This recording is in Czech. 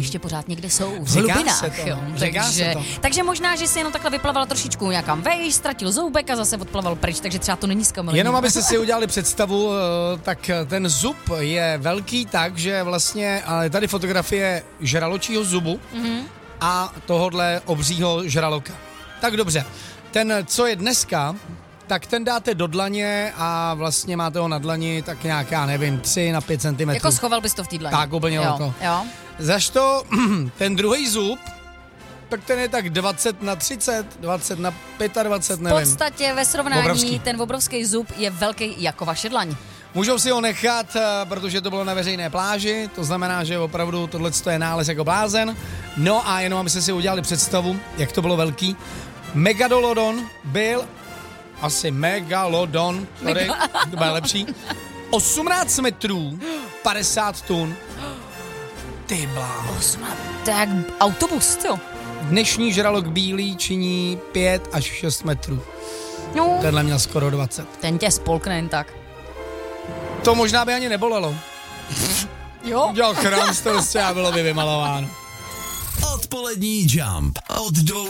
ještě pořád někde jsou v Říká hlubinách. se to, Jo. říká se to. Takže možná, že si jenom takhle vyplaval trošičku někam vejš, ztratil zoubek a zase odplaval pryč, takže třeba to není zklamání. Jenom abyste si udělali představu, tak ten zub je velký tak, že vlastně tady fotografie žraločího zubu a tohodle obřího žraloka. Tak dobře, ten, co je dneska, tak ten dáte do dlaně a vlastně máte ho na dlani tak nějak, já nevím, 3 na 5 cm. Jako schoval bys to v té dlaně. Tak, úplně to. Jo. Zašto ten druhý zub, tak ten je tak 20 na 30, 20 na 25, V nevím. podstatě ve srovnání Obrovský. ten obrovský zub je velký jako vaše dlaň. Můžou si ho nechat, protože to bylo na veřejné pláži, to znamená, že opravdu tohle je nález jako blázen. No a jenom abyste si udělali představu, jak to bylo velký. Megalodon byl, asi Megalodon, sorry, to bude lepší, 18 metrů, 50 tun. Ty bláho. Tak autobus, jo. Dnešní žralok bílý činí 5 až 6 metrů. No, Tenhle měl skoro 20. ten tě spolkne jen tak. To možná by ani nebolelo. Jo. Jo, chrám, to prostě bylo by vymalováno. Odpolední Jump od